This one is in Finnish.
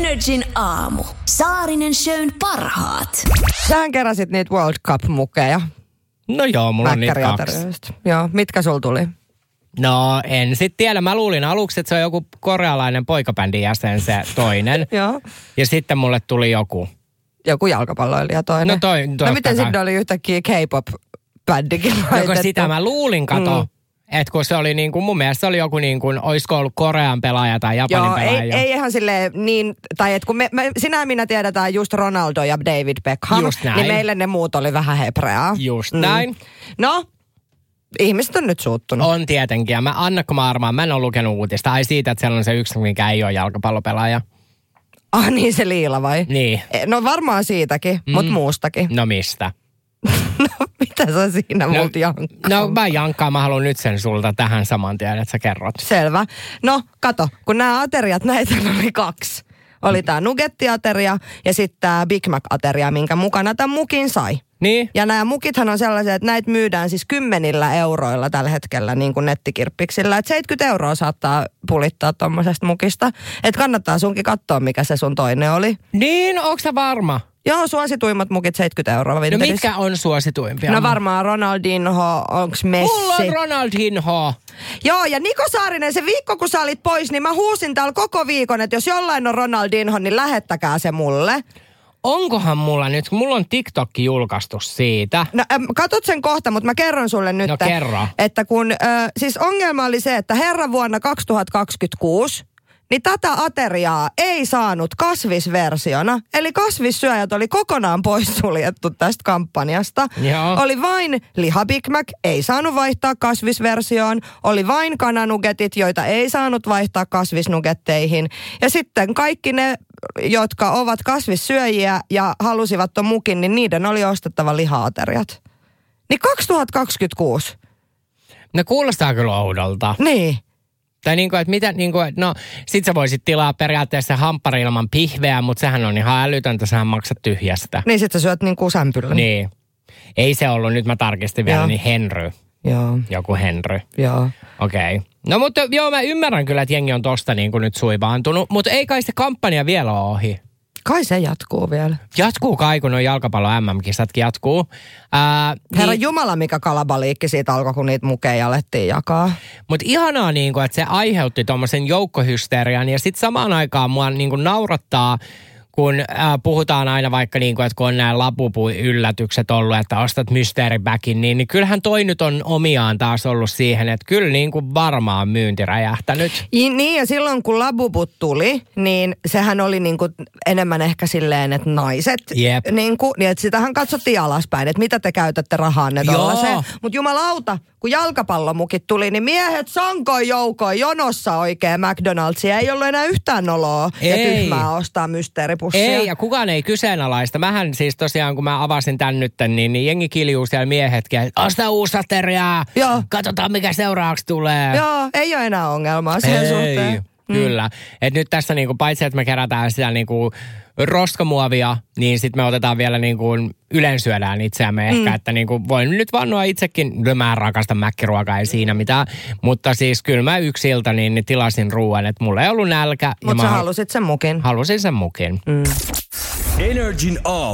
Energin aamu. Saarinen Shown parhaat. Sähän keräsit niitä World Cup-mukeja. No joo, mulla on niitä 2. Joo, mitkä sul tuli? No en sit tiedä. Mä luulin aluksi, että se on joku korealainen poikabändin jäsen se toinen. Joo. Ja sitten mulle tuli joku. Joku jalkapalloilija toinen. No miten sitten oli yhtäkkiä K-pop-bändikin laitettu? No sitä mä luulin, kato. Että kun se oli niin kuin, mun mielestä se oli joku niin kuin, olisiko ollut Korean pelaaja tai Japanin pelaaja. Joo, ei ihan silleen niin, tai että kun sinä ja minä tiedetään just Ronaldo ja David Beckham, niin meille ne muut oli vähän hebreaa. Just näin. No, ihmiset on nyt suuttunut. On tietenkin, ja annakko mä armaan, mä en ole lukenut uutista. Ai siitä, että siellä on se yksi, mikä ei ole jalkapallopelaaja. Ah niin, se Liila vai? Niin. No varmaan siitäkin, mutta muustakin. No mistä? No mitä sä siinä multa jankkaa? No mä jankkaan, mä haluan nyt sen sulta tähän saman tien, että sä kerrot. Selvä. No kato, kun nämä ateriat, näitä oli 2. Oli tää nuggettiateria ja sitten tää Big Mac-ateria, minkä mukana tämän mukin sai. Niin. Ja nämä mukithan on sellaisia, että näitä myydään siis 10 euroilla tällä hetkellä niin kuin nettikirppiksillä. Että 70 € saattaa pulittaa tommosesta mukista. Että kannattaa sunkin katsoa, mikä se sun toinen oli. Niin, onko sä varma? Joo, suosituimmat mukit 70 €. No mitkä on suosituimpia? No varmaan Ronaldinho, onks Messi? Mulla on Ronaldinho. Joo, ja Niko Saarinen, se viikko kun sä olit pois, niin mä huusin täällä koko viikon, että jos jollain on Ronaldinho, niin lähettäkää se mulle. Onkohan mulla nyt, kun mulla on TikTokki julkaistu siitä. No katot sen kohta, mutta mä kerron sulle nyt. No kerro. Että kun, siis ongelma oli se, että herran vuonna 2026, niin tätä ateriaa ei saanut kasvisversiona. Eli kasvissyöjät oli kokonaan poissuljettu tästä kampanjasta. Joo. Oli vain liha Big Mac, ei saanut vaihtaa kasvisversioon. Oli vain kananugetit, joita ei saanut vaihtaa kasvisnugetteihin. Ja sitten kaikki ne, jotka ovat kasvissyöjiä ja halusivat ton mukin, niin niiden oli ostettava liha-ateriat. Niin 2026. No kuulostaa kyllä oudolta. Niin. Tai niinku, että mitä, niinku, no sit sä voisit tilaa periaatteessa hamppari ilman pihveä, mutta sehän on ihan älytöntä, sähän maksat tyhjästä. Niin sit sä syöt niinku sämpylä. Niin. Ei se ollut, nyt mä tarkistin vielä, Joo. niin Henry. Joo. Joku Henry. Joo. Okei. No mutta joo, mä ymmärrän kyllä, että jengi on tosta niinku nyt suivaantunut, mutta ei kai se kampanja vielä ole ohi. Kai se jatkuu vielä. Jatkuu kai, kun on jalkapallon MM-kisatkin jatkuu. Herra Jumala, mikä kalabaliikki siitä alkoi, kun niitä mukeja alettiin jakaa. Mutta ihanaa, niinku, että se aiheutti tuommoisen joukkohysterian ja sitten samaan aikaan mua niinku naurattaa, kun puhutaan aina vaikka niinku, että kun on nämä lapupu-yllätykset ollut, että ostat mysteeribäkin, niin kyllähän toi nyt on omiaan taas ollut siihen, että kyllä niinku varmaan myynti räjähtänyt. Niin, ja silloin kun labubut tuli, niin sehän oli niinku enemmän ehkä silleen, että naiset, Jep. niinku, niin että sitähän katsottiin alaspäin, että mitä te käytätte rahaanne tuollaiseen. Mutta jumalauta, kun jalkapallomukit tuli, niin miehet sankoin joukoin jonossa oikein McDonald'sia. Ei ollut enää yhtään noloa ja tyhmää ostaa mysteeripussia. Ei, ja kukaan ei kyseenalaista. Mähän siis tosiaan, kun mä avasin tän nytten, niin jengi kiljuu siellä miehetkin, että osta uusi ateriaa, katsotaan mikä seuraavaksi tulee. Joo, ei ole enää ongelmaa sen suhteen. Kyllä. Et nyt tässä niinku, paitsi, että me kerätään sitä niinku roskamuovia, niin sitten me otetaan vielä niinku ylensyödään itseämme ehkä, että niinku voin nyt vannoa itsekin, mä rakastan mäkkiruokaa, ei siinä mitään, mutta siis kyllä mä yksi ilta niin tilasin ruoan, että mulla ei ollut nälkä. Mutta sä halusit sen mukin. Halusin sen mukin. Energin aamu.